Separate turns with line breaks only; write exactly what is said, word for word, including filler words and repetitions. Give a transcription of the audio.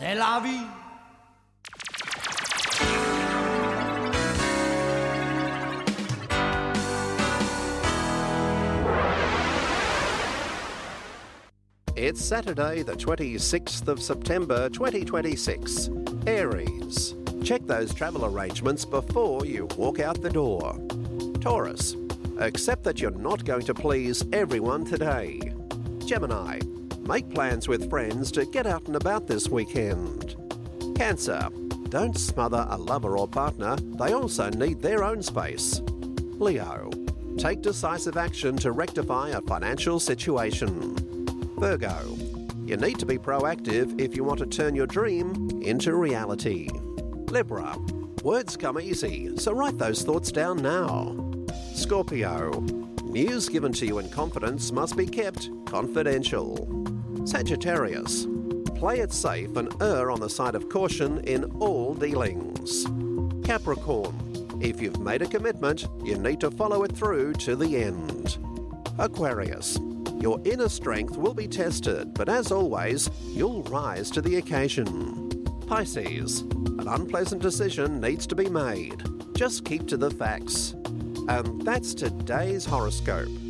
C'est la vie.
It's Saturday, the twenty-sixth of September, twenty twenty-six. Aries. Check those travel arrangements before you walk out the door. Taurus. Accept that you're not going to please everyone today. Gemini. Make plans with friends to get out and about this weekend. Cancer. Don't smother a lover or partner. They also need their own space. Leo. Take decisive action to rectify a financial situation. Virgo. You need to be proactive if you want to turn your dream into reality. Libra. Words come easy, so write those thoughts down now. Scorpio. News given to you in confidence must be kept confidential. Sagittarius. Play it safe and err on the side of caution in all dealings. Capricorn. If you've made a commitment, you need to follow it through to the end. Aquarius. Your inner strength will be tested, but as always, you'll rise to the occasion. Pisces. An unpleasant decision needs to be made. Just keep to the facts. And that's today's horoscope.